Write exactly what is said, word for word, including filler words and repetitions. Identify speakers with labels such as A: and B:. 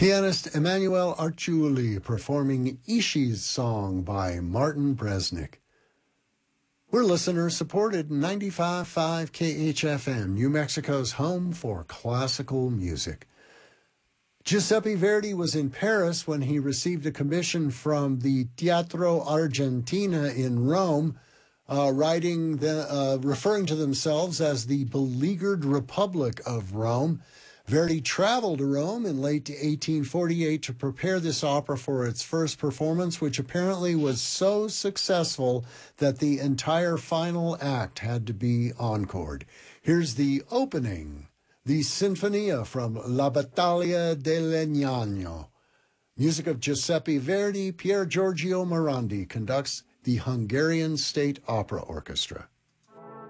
A: Pianist Emanuele Arciuli performing Ishi's song by Martin Bresnik. We're listener-supported ninety-five point five K H F M, New Mexico's home for classical music. Giuseppe Verdi was in Paris when he received a commission from the Teatro Argentina in Rome, uh, writing the, uh, referring to themselves as the beleaguered Republic of Rome. Verdi traveled to Rome in late eighteen forty-eight to prepare this opera for its first performance, which apparently was so successful that the entire final act had to be encored. Here's the opening, the Sinfonia from La Battaglia di Legnano. Music of Giuseppe Verdi. Pier Giorgio Morandi conducts the Hungarian State Opera Orchestra.